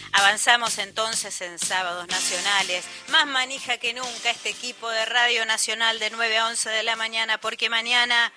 Avanzamos entonces en sábados nacionales, más manija que nunca este equipo de Radio Nacional de 9 a 11 de la mañana, porque mañana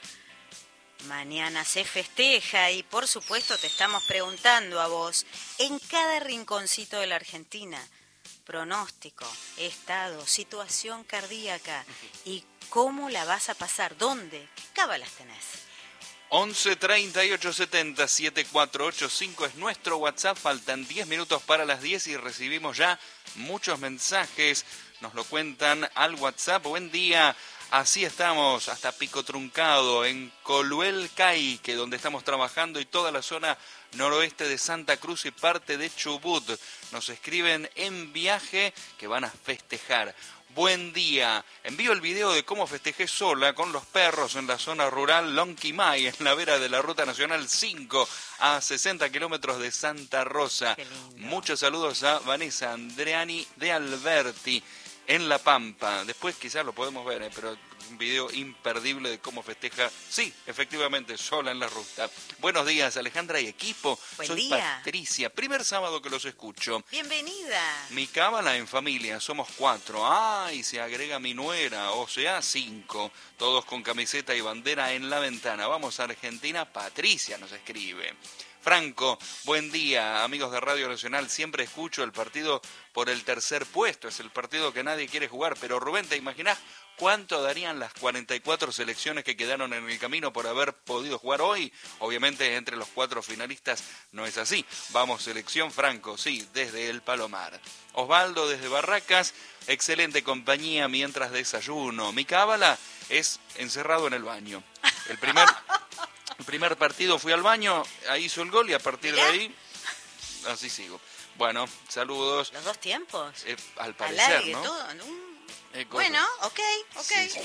se festeja y por supuesto te estamos preguntando a vos, en cada rinconcito de la Argentina, pronóstico, estado, situación cardíaca y cómo la vas a pasar, dónde, qué cábalas tenés. 11 38 70 7485 es nuestro WhatsApp. Faltan 10 minutos para las 10 y recibimos ya muchos mensajes. Nos lo cuentan al WhatsApp. Buen día. Así estamos, hasta Pico Truncado, en Coluel Caique, donde estamos trabajando, y toda la zona noroeste de Santa Cruz y parte de Chubut. Nos escriben en viaje que van a festejar. Buen día. Envío el video de cómo festejé sola con los perros en la zona rural Lonquimay, en la vera de la Ruta Nacional 5, a 60 kilómetros de Santa Rosa. Muchos saludos a Vanessa Andreani de Alberti, en La Pampa. Después quizás lo podemos ver, pero un video imperdible de cómo festeja, sí, efectivamente, sola en la ruta. Buenos días, Alejandra y equipo. Soy Patricia, primer sábado que los escucho. Bienvenida. Mi cábala en familia, somos 4. Y se agrega mi nuera, o sea, 5. Todos con camiseta y bandera en la ventana. Vamos a Argentina, Patricia nos escribe. Franco, buen día, amigos de Radio Nacional, siempre escucho el partido por el tercer puesto, es el partido que nadie quiere jugar, pero Rubén, ¿te imaginás cuánto darían las 44 selecciones que quedaron en el camino por haber podido jugar hoy? Obviamente entre los 4 finalistas no es así. Vamos, selección Franco, sí, desde el Palomar. Osvaldo desde Barracas, excelente compañía mientras desayuno. Mi cábala es encerrado en el baño. El primer partido fui al baño, ahí hizo el gol y a partir de ahí, así sigo. Bueno, saludos. ¿Los dos tiempos? Al parecer, aire, ¿no? Todo. Bueno, ok. Sí.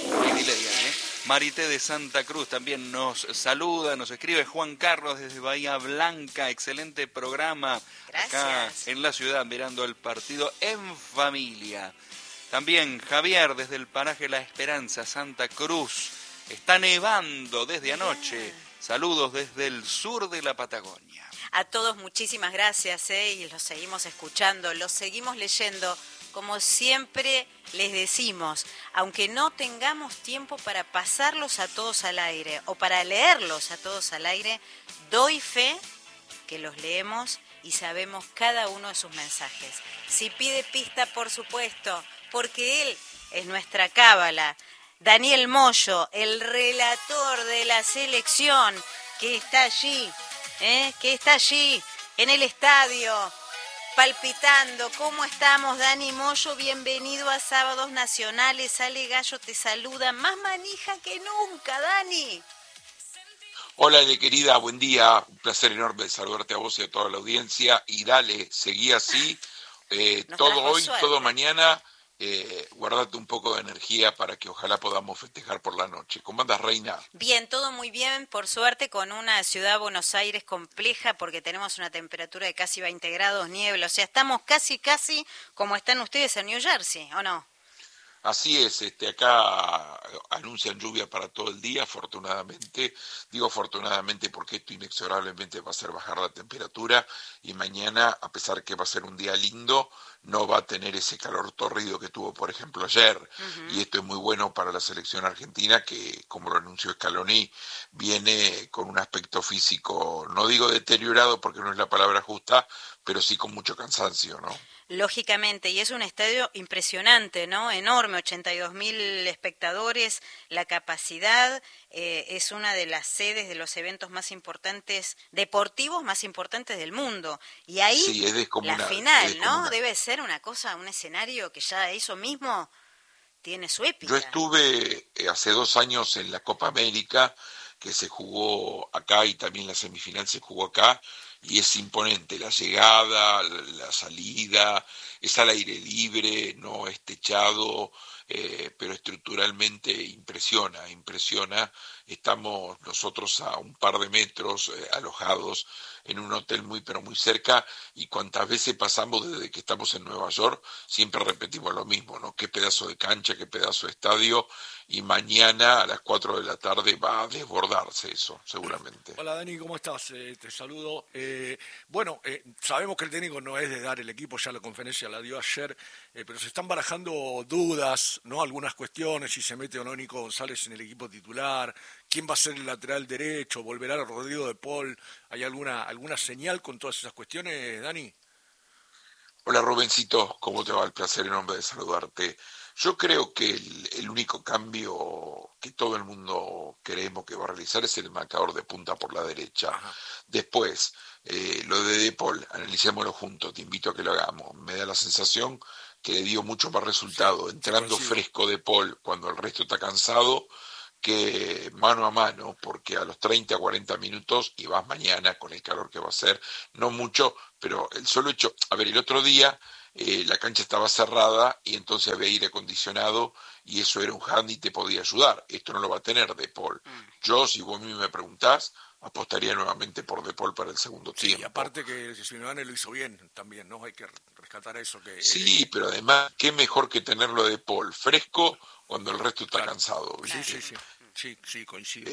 Marité de Santa Cruz también nos saluda, nos escribe. Juan Carlos desde Bahía Blanca, excelente programa. Gracias. Acá en la ciudad mirando el partido en familia. También Javier desde el paraje La Esperanza, Santa Cruz. Está nevando desde anoche. Saludos desde el sur de la Patagonia. A todos muchísimas gracias, y los seguimos escuchando, los seguimos leyendo. Como siempre les decimos, aunque no tengamos tiempo para pasarlos a todos al aire o para leerlos a todos al aire, doy fe que los leemos y sabemos cada uno de sus mensajes. Si pide pista, por supuesto, porque él es nuestra cábala. Daniel Moyo, el relator de la selección, que está allí en el estadio, palpitando. ¿Cómo estamos, Dani Moyo? Bienvenido a Sábados Nacionales. Ale Gallo te saluda, más manija que nunca, Dani. Hola, querida, buen día. Un placer enorme saludarte a vos y a toda la audiencia. Y dale, seguí así, todo hoy, suerte. Todo mañana. Guardate un poco de energía para que ojalá podamos festejar por la noche. ¿Cómo andas, Reina? Bien, todo muy bien, por suerte, con una ciudad Buenos Aires compleja, porque tenemos una temperatura de casi 20 grados, niebla, o sea, estamos casi como están ustedes en New Jersey, ¿o no? Así es, acá anuncian lluvia para todo el día, afortunadamente. Digo afortunadamente porque esto inexorablemente va a hacer bajar la temperatura, y mañana, a pesar que va a ser un día lindo, no va a tener ese calor tórrido que tuvo, por ejemplo, ayer. Uh-huh. Y esto es muy bueno para la selección argentina, que, como lo anunció Scaloni, viene con un aspecto físico, no digo deteriorado porque no es la palabra justa, pero sí con mucho cansancio, ¿no? Lógicamente, y es un estadio impresionante, ¿no? Enorme, 82.000 espectadores, la capacidad, es una de las sedes de los eventos más importantes, deportivos más importantes del mundo. Y ahí, sí, la final, ¿no? Debe ser una cosa, un escenario que ya eso mismo tiene su épica. Yo estuve hace 2 años en la Copa América, que se jugó acá, y también la semifinal se jugó acá, y es imponente la llegada, la salida, es al aire libre, no es techado, pero estructuralmente impresiona. Estamos nosotros a un par de metros alojados en un hotel muy pero muy cerca, y cuantas veces pasamos desde que estamos en Nueva York, siempre repetimos lo mismo, ¿no? Qué pedazo de cancha, qué pedazo de estadio, y mañana a las 4 de la tarde va a desbordarse eso, seguramente. Hola Dani, ¿cómo estás? Te saludo. Bueno, sabemos que el técnico no es de dar el equipo, ya la conferencia la dio ayer, pero se están barajando dudas, ¿no? Algunas cuestiones, si se mete o no Nico González en el equipo titular, quién va a ser el lateral derecho, volverá Rodrigo de Paul. ¿Hay alguna señal con todas esas cuestiones, Dani? Hola Rubencito, ¿cómo te va? El placer enorme de saludarte. Yo creo que el único cambio que todo el mundo queremos que va a realizar es el marcador de punta por la derecha. Ajá. Después, lo de Paul, analicémoslo juntos, te invito a que lo hagamos. Me da la sensación que le dio mucho más resultado entrando fresco de Paul cuando el resto está cansado, que mano a mano, porque a los 30, 40 minutos, y vas mañana con el calor que va a ser, no mucho, pero el solo hecho, a ver, el otro día la cancha estaba cerrada y entonces había aire acondicionado y eso era un handy y te podía ayudar. Esto no lo va a tener De Paul. Yo, si vos a mí me preguntás, apostaría nuevamente por De Paul para el segundo tiempo. Y aparte que Simeone lo hizo bien también, ¿no? Hay que rescatar eso. Sí, pero además, qué mejor que tenerlo De Paul fresco cuando el resto está cansado. ¿Viste? Sí, coincido.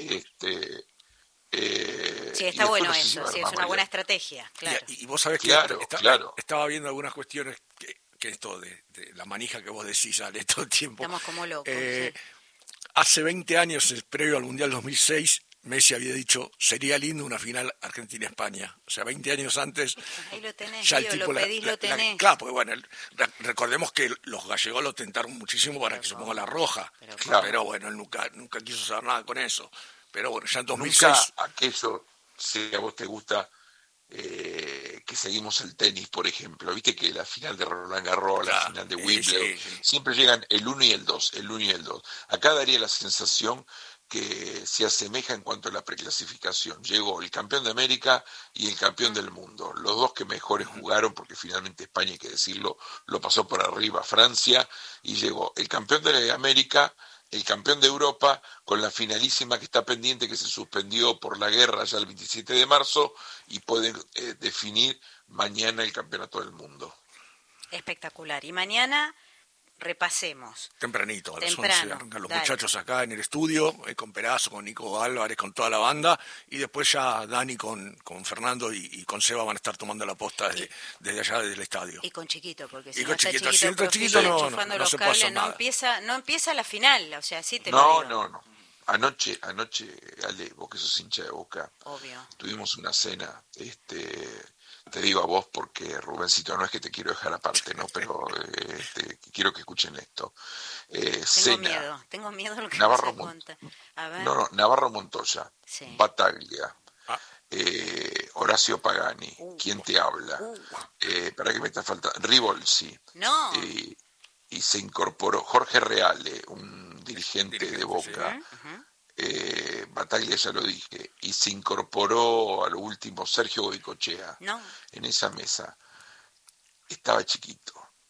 Sí, está bueno eso, sí, es una buena estrategia, claro. Y vos sabés que claro. Estaba viendo algunas cuestiones que esto de la manija que vos decís, Ale, todo el tiempo. Estamos como locos. Sí. Hace 20 años, previo al Mundial 2006, Messi había dicho, sería lindo una final Argentina-España. O sea, 20 años antes. Ahí lo tenés, ya tío, el tipo lo pedís, lo tenés. claro, porque bueno, recordemos que los gallegos lo tentaron muchísimo para que se ponga la roja. Pero bueno, él nunca quiso saber nada con eso. Pero bueno, ya en 2006... Nunca aquello, si a vos te gusta, que seguimos el tenis, por ejemplo. Viste que la final de Roland Garros, la final de Wimbledon, siempre llegan el 1 y el 2, el 1 y el 2. Acá daría la sensación que se asemeja en cuanto a la preclasificación. Llegó el campeón de América y el campeón del mundo. Los dos que mejores jugaron, porque finalmente España, hay que decirlo, lo pasó por arriba a Francia, y llegó el campeón de América, el campeón de Europa, con la finalísima que está pendiente, que se suspendió por la guerra ya el 27 de marzo, y pueden definir mañana el campeonato del mundo. Espectacular. Y mañana repasemos. Tempranito, a las 11 arrancan los muchachos acá en el estudio, con Perazo, con Nico Álvarez, con toda la banda, y después ya Dani con Fernando y con Seba van a estar tomando la posta desde allá, desde el estadio. Y con Chiquito, porque si y no con está Chiquito no los se cables, pasa nada. no empieza la final, o sea, sí te lo digo. No. Anoche, Ale, vos que sos hincha de Boca, obvio, tuvimos una cena, te digo a vos porque, Rubencito, no es que te quiero dejar aparte, ¿no? Pero quiero que escuchen esto. Tengo miedo de lo que Navarro vas a contar. A ver. Navarro Montoya, sí. Bataglia, Horacio Pagani, ¿quién te habla? ¿Para qué me está faltando? Rivolsi. No. Y se incorporó Jorge Reale, un dirigente de Boca. Sí. Bataglia ya lo dije, y se incorporó a lo último Sergio Goicoechea. No. En esa mesa. Estaba chiquito.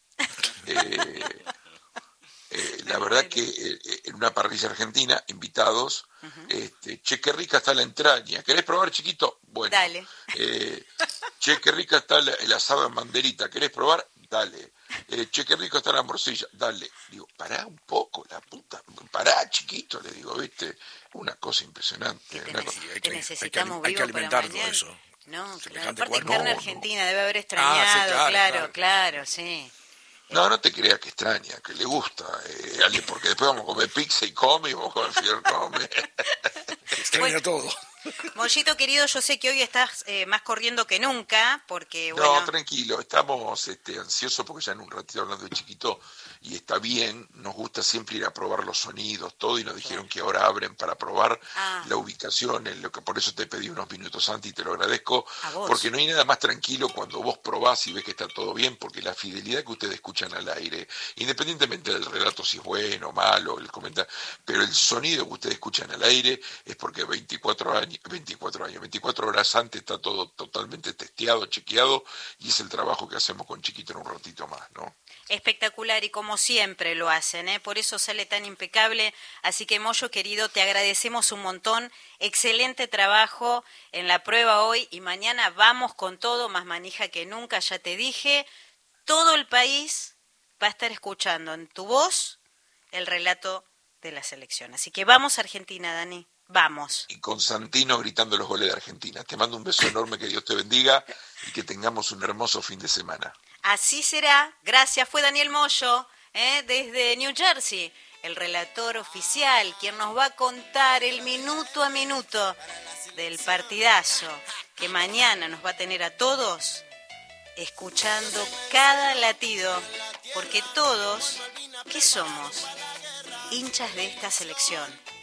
La verdad que en una parrilla argentina, invitados, che, qué rica está la entraña. ¿Querés probar, chiquito? Bueno. Dale. Che, qué rica está el asado en banderita. ¿Querés probar? Dale. Che, qué rico está la morcilla. Dale. Digo, pará un poco, la puta. Pará, chiquito, le digo, ¿viste? Una cosa impresionante. Te necesitamos hay que vivo alimentar para todo mañana. eso. No, claro. Aparte carne argentina, debe haber extrañado, sí, claro, sí. No te creas que extraña, que le gusta, Ale, porque después vamos a comer pizza y come, y vamos a comer fiel come. Extraña todo. Mollito querido, yo sé que hoy estás más corriendo que nunca, porque bueno... No, tranquilo, estamos ansiosos porque ya en un ratito hablando de Chiquito, y está bien, nos gusta siempre ir a probar los sonidos, todo, y nos dijeron que ahora abren para probar la ubicación, lo que por eso te pedí unos minutos antes y te lo agradezco, porque no hay nada más tranquilo cuando vos probás y ves que está todo bien, porque la fidelidad que ustedes escuchan al aire, independientemente del relato si es bueno o malo, el comentario, pero el sonido que ustedes escuchan al aire es porque 24 años 24 horas antes está todo totalmente testeado, chequeado, y es el trabajo que hacemos con Chiquito en un ratito más, ¿no? Espectacular, y como siempre lo hacen, ¿eh? Por eso sale tan impecable. Así que, Moyo querido, te agradecemos un montón. Excelente trabajo en la prueba hoy, y mañana vamos con todo, más manija que nunca, ya te dije. Todo el país va a estar escuchando en tu voz el relato de la selección. Así que vamos, Argentina, Dani, vamos. Y con Santino gritando los goles de Argentina. Te mando un beso enorme, que Dios te bendiga y que tengamos un hermoso fin de semana. Así será. Gracias. Fue Daniel Moyo, desde New Jersey, el relator oficial, quien nos va a contar el minuto a minuto del partidazo que mañana nos va a tener a todos escuchando cada latido, porque todos, ¿qué somos? Hinchas de esta selección.